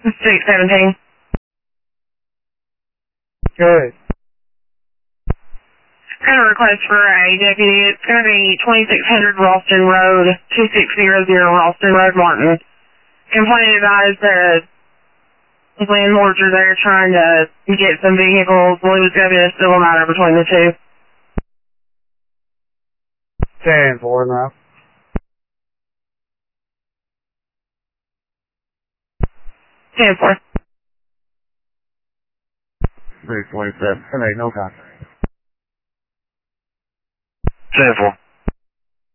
617. Good. Got a request for a deputy. It's going to be 2600 Ralston Road, 2600 Ralston Road, Martin. Complaint advised that the landlords are there trying to get some vehicles. Believe it's going to be a civil matter between the two. 10-4 now. 10-4. 627. Hey, no contact. 10-4.